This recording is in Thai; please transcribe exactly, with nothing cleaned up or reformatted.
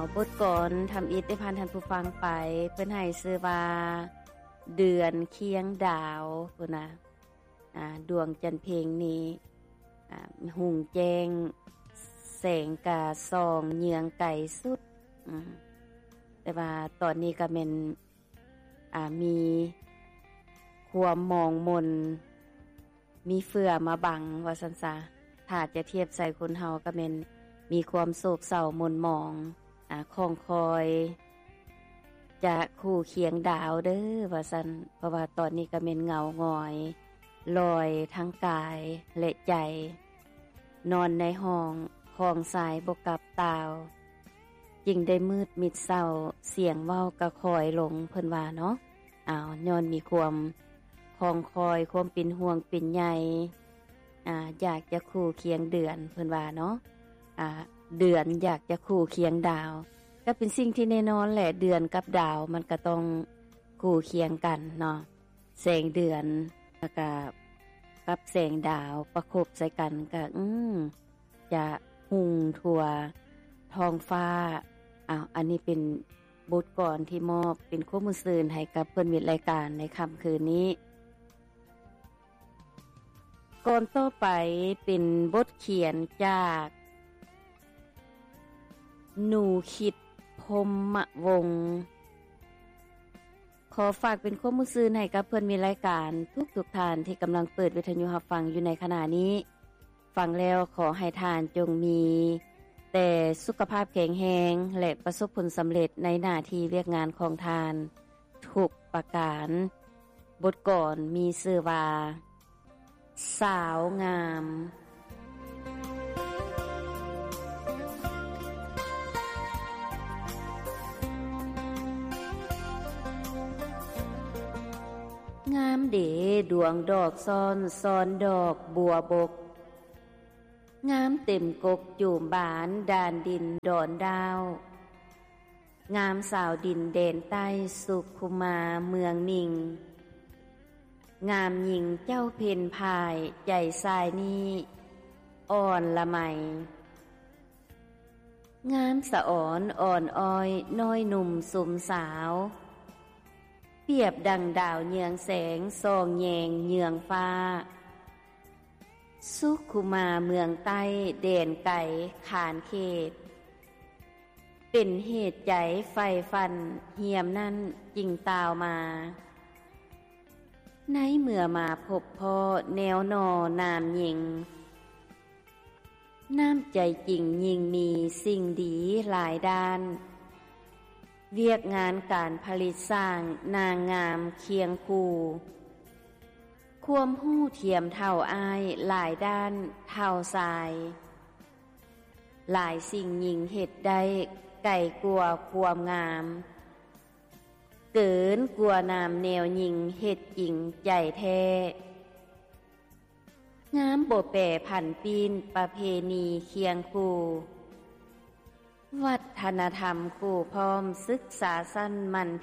บทก่อนทำอิฐได้ผ่านท่านผู้ฟังไปเพิ่นให้ชื่อว่าเดือนเคียงดาวพุ่นน่ะอ่าดวงจันทร์เพ็งนี้อ่าหุ่งแจ้งแสงกาส่องเหยืองไก่สุดอืมแต่ว่าตอนนี้ก็แม่นอ่ามีความมองมนมีเฟื่อมาบังว่าซั่นซะถ้าจะเทียบใส่คนเฮาก็แม่นมีความโศกเศร้ามนหมองอ่าคองคอยจะคู่เคียงดาวเด้อว่าซั่นเพราะว่าตอนนี้ก็แม่นเหงาหงอยลอยทั้งกายและใจนอนในห้องห้องสายบ่กลับตาวจึงได้มืดมิดเศร้าเสียงเว้าก็คอยลงเพิ่นว่าเนาะอ้าวย้อนมีความคองคอยความเป็นห่วงเป็นใยอ่าอยากจะคู่เคียงเดือนเพิ่นว่าเนาะอ่าเดือนอยากจะคู่เคียงดาวก็เป็นสิ่งที่แน่นอนแหละเดือนกับดาวมันก็ต้องคู่เคียงกันเนาะแสงเดือนแล้วก็กับแสงดาวประคบใส่กันก็อือจะหุ่งทั่วท้องฟ้าอ้าวอันนี้เป็นบทกลอนที่มอบเป็นข้อมูลสื่อให้กับเพิ่นมิตรรายการในค่ำคืนนี้ก่อนต่อไปเป็นบทเขียนจากหนูคิดพรหมวงศ์ขอฝากเป็นข้อมูลสื่อให้กับเพิ่นมีรายการทุกๆท่านที่กำลังเปิดวิทยุรับฟังอยู่ในขณะนี้ฟังแล้วขอให้ทานจงมีแต่สุขภาพแข็งแรงและประสบผลสำเร็จในหน้าที่เวียกงานของทานทุกประการบทก่อนมีชื่อว่าสาวงามงามเดดวงดอกซ้อนซ้อนดอกบัวบกงามเต็มกกจูมบานดานดินดอนดาวงามสาวดินเดนใต้สุขุมาเมืองมิงงามหญิงเจ้าเพ็ญพายใจทรายนี้อ่อนละไมงามสะอ่อนอ่อนอ้อยน้อยหนุ่มสุมสาวเปรียบดังดาวเยืองแสงส่องแยงเยืองฟ้าสุขุมาเมืองใต้เด่นไก่ขานเขตเป็นเหตุใจไฟฟันเหี่ยมนั่นจริงตาวมาในเมื่อมาพบพ่อแนวนอนามยิงน้ำใจจริงยิ่งมีสิ่งดีหลายด้านเวียกงานการผลิตสร้างนางงามเคียงคู่ความหู้เทียมเท่าอายหลายด้านเท่าทรายหลายสิ่งยิ่งเฮ็ดได้ไก่กลัวความงามเกินกลัวนามแนวยิงเฮ็ดจริงใจแท้งามบ่แปรผันปีนประเพณีเคียงคู่วัฒนธรรมคู่พร้อมศึกษาสั้นมัน